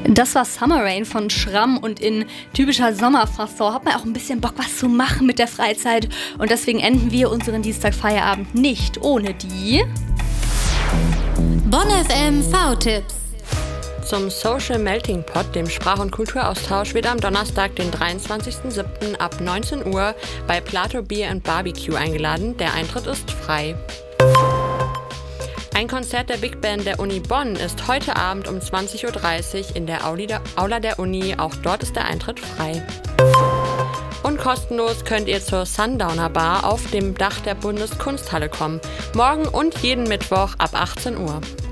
Das war Summer Rain von Schramm und in typischer Sommerfasson hat man auch ein bisschen Bock, was zu machen mit der Freizeit. Und deswegen enden wir unseren Dienstag-Feierabend nicht ohne die Bonn FM V-Tipps. Zum Social Melting Pot, dem Sprach- und Kulturaustausch, wird am Donnerstag, den 23.07. ab 19 Uhr bei Plato Beer & Barbecue eingeladen. Der Eintritt ist frei. Ein Konzert der Big Band der Uni Bonn ist heute Abend um 20.30 Uhr in der Aula der Uni. Auch dort ist der Eintritt frei. Und kostenlos könnt ihr zur Sundowner Bar auf dem Dach der Bundeskunsthalle kommen. Morgen und jeden Mittwoch ab 18 Uhr.